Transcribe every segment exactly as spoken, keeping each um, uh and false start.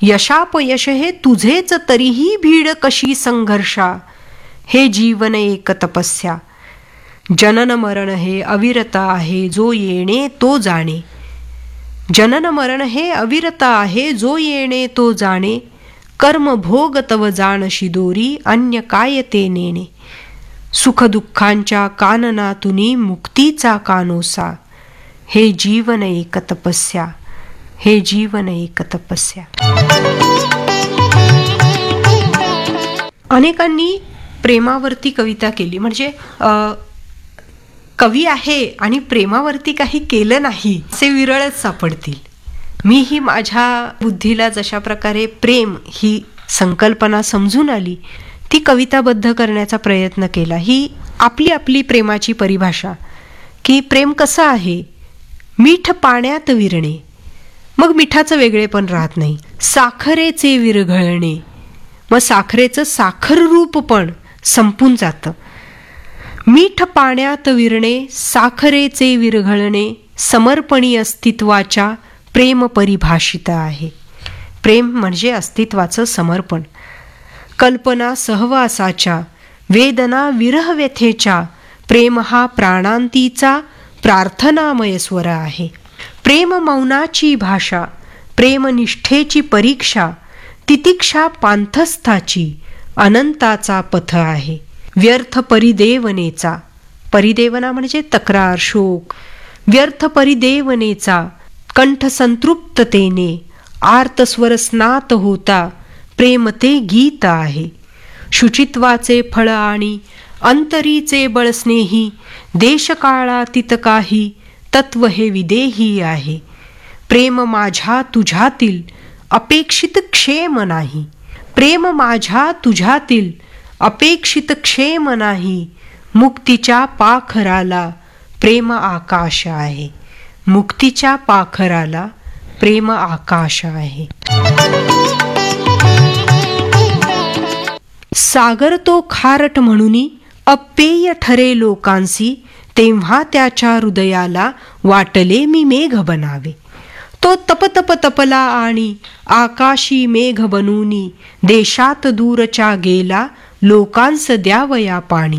यशापयश हे तुझेच तरीही भीड कशी संघर्षा, हे जीवन एक तपस्या. जनन मरण हे अविरत आहे जो येणे तो जाणे. जनन मरण हे अविरत आहे जो येणे तो जाणे. कर्म भोग तव जाणशी दोरी, अन्य काय ते नेणे. सुखदुःखांच्या काननातुनी मुक्तीचा कानोसा, हे जीवन एक तपस्या, हे जीवन एक तपस्या. अनेकांनी प्रेमावरती कविता केली, म्हणजे कवी आहे आणि प्रेमावरती काही केलं नाही असे विरळच सापडतील. मीही माझ्या बुद्धीला जशा प्रकारे प्रेम ही संकल्पना समजून आली ती कविताबद्ध करण्याचा प्रयत्न केला. ही आपली आपली प्रेमाची परिभाषा, की प्रेम कसं आहे. मीठ पाण्यात विरणे, मग मिठाचं वेगळेपण राहत नाही. साखरेचे विरघळणे, मग साखरेचं साखर रूप पण संपून जातं. मीठ पाण्यात विरणे, साखरेचे विरघळणे, समर्पणी अस्तित्वाच्या प्रेम परिभाषित आहे. प्रेम म्हणजे अस्तित्वाचं समर्पण. कल्पना सहवासाच्या, वेदना विरह व्यथेच्या, प्रेम हा प्राणांतीचा प्रार्थनामय स्वर आहे. प्रेम मौनाची भाषा, प्रेम निष्ठेची परीक्षा, तितिक्षा पांथस्थाची, अनंताचा पथ आहे. व्यर्थ परिदेवनेचा, परिदेवना म्हणजे तक्रार शोक, व्यर्थ परिदेवनेचा कंठ संतृप्ततेने आर्तस्वर स्नात होता, प्रेम ते गीत आहे. शुचित्वाचे फळ आणि अंतरीचे बळस्नेही, देशकाळातीत काही तत्व हे विदेही आहे. प्रेम माझ्या तुझ्यातील अपेक्षित क्षेम नाही, प्रेम माझ्या तुझ्यातील अपेक्षित क्षेम नाही. मुक्तीच्या पाखराला प्रेम आकाश आहे, मुक्तीच्या पाखराला प्रेम आकाश आहे. सागर तो खारट म्हणूनी अपेय ठरे लोकांसी, तेव्हा त्याच्या हृदयाला वाटले मी मेघ बनावे. तो तपतप तपला आणि आकाशी मेघ बनूनी, देशात दूरच्या गेला लोकांस द्यावया पाणी.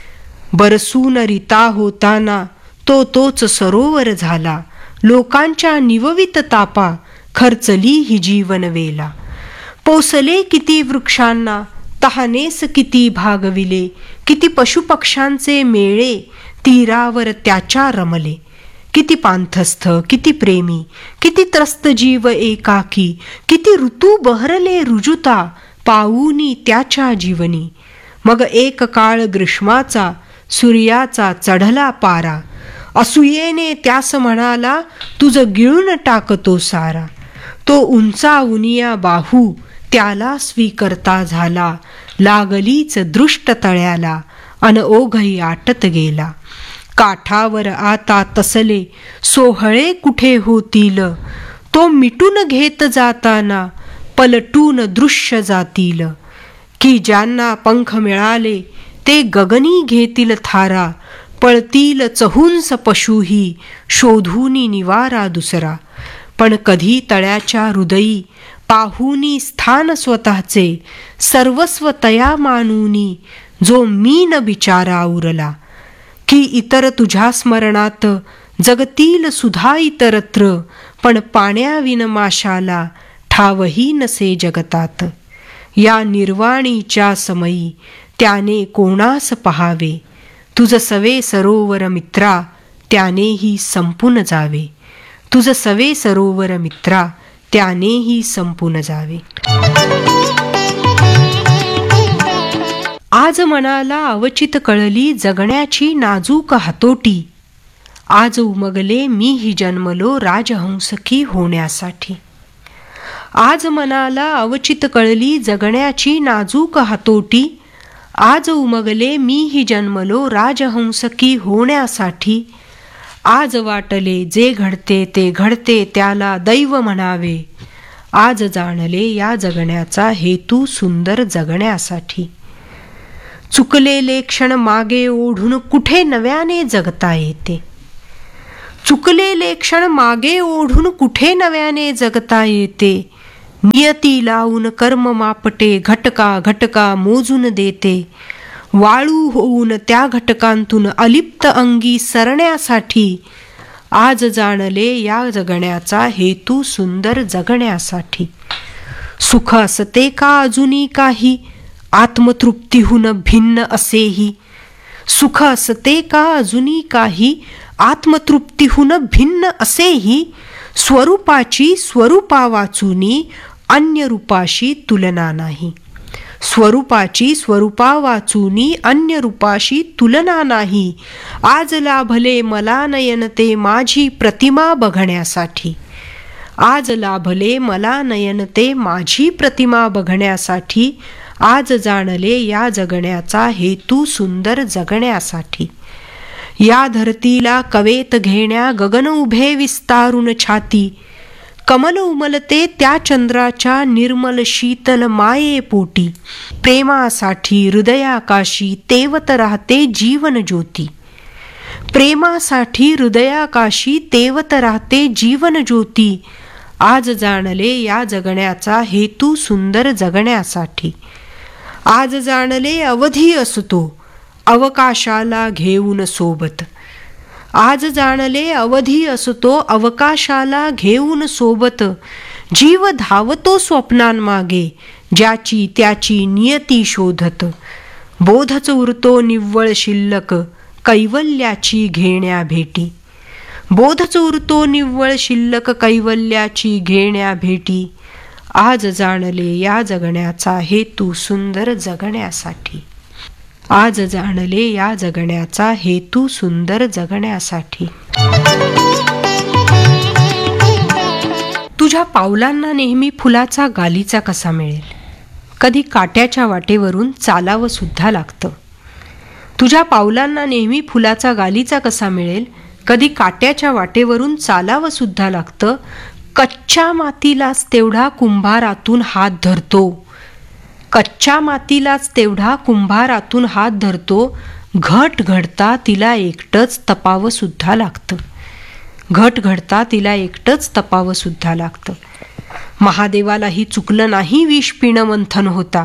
बरसून रिता होताना तो तोच सरोवर झाला, लोकांच्या निववित तापा खर्चली ही जीवन वेला. पोसले किती वृक्षांना तहानेस किती भागविले, किती पशुपक्ष्यांचे मेळे तीरावर त्याच्या रमले. किती पांथस्थ किती प्रेमी, किती त्रस्त जीव एकाकी, किती ऋतू बहरले रुजुता पाऊनी त्याच्या जीवनी. मग एक काळ ग्रीष्माचा सूर्याचा चढला पारा, असूयेने त्यास म्हणाला तुझं गिळून टाकतो सारा. तो उंचा उनिया बाहू त्याला स्वीकर्ता झाला, लागलीच दृष्ट तळ्याला अन ओघही आटत गेला. काठावर आता तसले सोहळे कुठे होतील, तो मिटून घेत जाताना पलटून दृश्य जातील. की ज्यांना पंख मिळाले ते गगनी घेतील थारा, पळतील चहुंस पशुही शोधूनी निवारा दुसरा. पण कधी तळ्याच्या हृदयी पाहुनी स्थान स्वतःचे, सर्वस्व तया मानूनी जो मी न बिचारा उरला. की इतर तुझ्या स्मरणात जगतील सुधा इतरत्र, पण पाण्याविन माशाला ठावही नसे जगतात. या निर्वाणीच्या समयी त्याने कोणास पहावे, तुझ सवे सरोवर मित्रा त्यानेही संपून जावे. तुझ सवे सरोवर मित्रा त्यानेही संपून जावे. आज मनाला अवचित कळली जगण्याची नाजूक हातोटी, आज उमगले मीही जन्मलो राजहंसकी होण्यासाठी. आज मनाला अवचित कळली जगण्याची नाजूक हातोटी, आज उमगले मीही जन्मलो राजहंसकी होण्यासाठी. आज वाटले जे घडते ते घडते त्याला दैव म्हणावे, आज जाणले या जगण्याचा हेतू सुंदर जगण्यासाठी. चुकलेले क्षण मागे ओढून कुठे नव्याने जगता येते, चुकलेले क्षण मागे ओढून कुठे नव्याने जगता येते. नियती लावून कर्म मापटे, घटका घटका मोजून देते. वाळू होऊन त्या घटकांतून अलिप्त अंगी सरण्यासाठी आज जाणले या जगण्याचा हेतू सुंदर जगण्यासाठी. सुख असते का अजूनी काही, आत्मतृप्तीहून भिन्न असेही. सुख असते का अजूनी काही, आत्मतृप्तीहून भिन्न असेही. स्वरूपाची स्वरूपा वाचुनी, अन्य रूपाशी तुलना नाही. स्वरूपाची स्वरूपा वाचुनी, अन्य रूपाशी तुलना नाही. आज लाभले मला नयन ते माझी प्रतिमा बघण्यासाठी. आज लाभले मला नयन ते माझी प्रतिमा बघण्यासाठी. आज जाणले या जगण्याचा हेतू सुंदर जगण्यासाठी. या धरतीला कवेत घेण्या गगन उभे विस्तारून छाती. कमल उमलते त्या चंद्राच्या निर्मल शीतल माये पोटी. प्रेमासाठी हृदयाकाशी तेवत राहते जीवन ज्योती. प्रेमासाठी हृदयाकाशी तेवत राहते जीवन ज्योती. आज जाणले या जगण्याचा हेतू सुंदर जगण्यासाठी. आज जाणले अवधी असतो अवकाशाला घेऊन सोबत. आज जाणले अवधी असतो अवकाशाला घेऊन सोबत. जीव धावतो स्वप्नांमागे ज्याची त्याची नियती शोधत. बोधच उरतो निव्वळ शिल्लक कैवल्याची घेण्या भेटी. बोधच उरतो निव्वळ शिल्लक कैवल्याची घेण्या भेटी. आज जाणले या जगण्याचा हेतू सुंदर जगण्यासाठी. आज जाणले या जगण्याचा हेतू सुंदर जगण्यासाठी. तुझ्या पावलांना नेहमी फुलाचा गालीचा कसा मिळेल. कधी काट्याच्या वाटेवरून चालावं सुद्धा लागतं. तुझ्या पावलांना नेहमी फुलाचा गालीचा कसा मिळेल. कधी काट्याच्या वाटेवरून चालावं सुद्धा लागतं. कच्च्या मातीलाच तेवढा कुंभारातून हात धरतो. कच्च्या मातीलाच तेवढा कुंभारातून हात धरतो. घट घडता तिला एकटंच तपावं सुद्धा लागतं. घट घडता तिला एकटंच तपावं सुद्धा लागतं. महादेवालाही चुकलं नाही विष पिणं मंथन होता.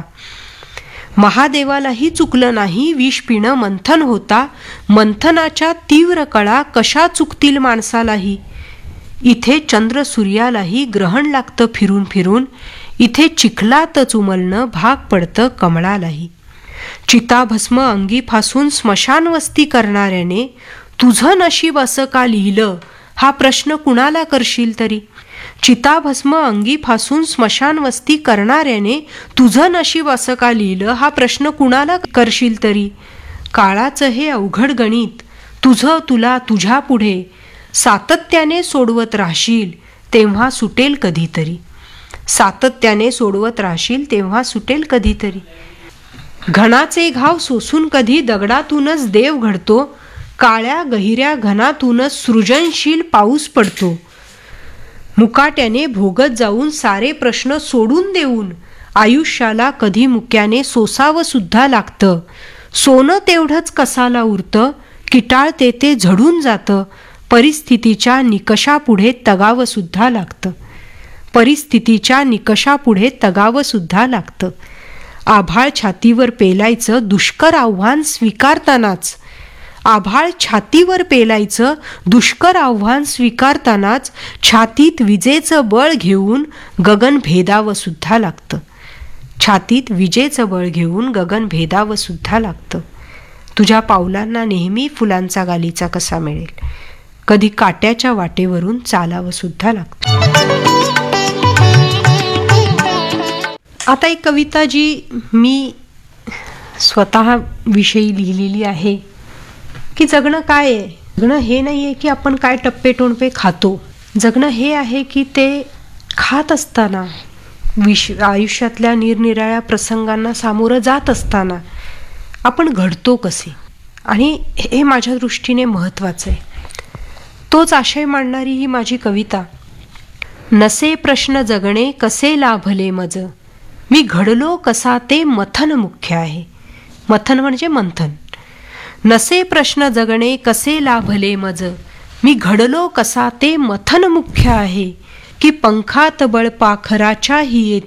महादेवालाही चुकलं नाही विष पिणं मंथन होता. मंथनाच्या तीव्र कळा कशा चुकतील माणसालाही. इथे चंद्र सूर्यालाही ग्रहण लागतं फिरून फिरून. इथे चिखलातच उमलणं भाग पडतं कमळालाही. चिताभस्म अंगी फासून स्मशानवस्ती करणाऱ्याने तुझं नशीब असं का लिहिलं हा प्रश्न कुणाला करशील तरी. चिताभस्म अंगी फासून स्मशानवस्ती करणाऱ्याने तुझं नशीब असं का लिहिलं हा प्रश्न कुणाला करशील तरी. काळाचं हे अवघड गणित तुझं तुला तुझ्या पुढे सातत्याने सोडवत राहशील तेव्हा सुटेल कधीतरी. सातत्याने सोडवत राहशील तेव्हा सुटेल कधीतरी. घणाचे घाव सोसून कधी दगडातूनच देव घडतो. काळ्या गहिऱ्या घनातूनच सृजनशील पाऊस पडतो. मुकाट्याने भोगत जाऊन सारे प्रश्न सोडून देऊन आयुष्याला कधी मुक्याने सोसावं सुद्धा लागतं. सोनं तेवढंच कसाला उरतं. किटाळते ते झडून जातं. परिस्थितीच्या निकषापुढे तगावं सुद्धा लागतं. परिस्थितीच्या निकषापुढे तगावं सुद्धा लागतं. आभाळ छातीवर पेलायचं दुष्कर आव्हान स्वीकारतानाच. आभाळ छातीवर पेलायचं दुष्कर आव्हान स्वीकारतानाच छातीत विजेचं बळ घेऊन गगन भेदावं सुद्धा लागतं. छातीत विजेचं बळ घेऊन गगन भेदावं सुद्धा लागतं. तुझ्या पावलांना नेहमी फुलांचा गालीचा कसा मिळेल. कधी काट्याच्या वाटेवरून चालावं सुद्धा लागतं. आता एक कविता जी मी स्वतः विषयी लिहिलेली आहे की जगणं काय आहे. जगणं हे नाही आहे की आपण काय टप्पे टोणपे खातो. जगणं हे आहे की ते खात असताना विश आयुष्यातल्या निरनिराळ्या प्रसंगांना सामोरं जात असताना आपण घडतो कसे. आणि हे माझ्या दृष्टीने महत्त्वाचं आहे. तोच आशय मांडणारी ही माझी कविता. नसे प्रश्न जगणे कसे लाभले मज, मी घडलो कसा ते मथन मुख्य आहे. मथन म्हणजे मंथन. नसे प्रश्न जगणे कसे लाभले मज, मी घडलो कसा ते मथन मुख्य आहे. की पंखात बळ पाखराच्याही